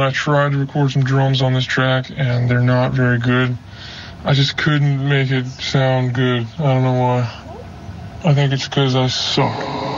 I tried to record some drums on this track, and they're not very good. I just couldn't make it sound good. I don't know why. I think it's because I suck.